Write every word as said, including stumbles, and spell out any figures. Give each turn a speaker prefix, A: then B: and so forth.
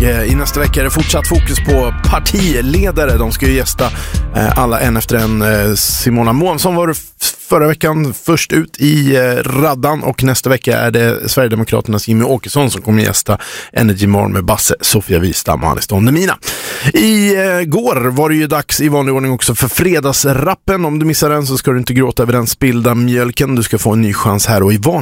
A: eh, i nästa vecka är det fortsatt fokus på partiledare. De ska ju gästa eh, alla en efter en. Eh, Simona Månsson var förra veckan först ut i eh, raddan, och nästa vecka är det Sverigedemokraternas Jimmy Åkesson som kommer gästa Energy Morgon med Basse, Sofia Wistam och Anis Don Demina. I eh, går var det ju dags i vanlig ordning också för fredagsrappen. Om du missar den så ska du inte gråta över den spillda mjölken. Du ska få en ny chans här och i vanlig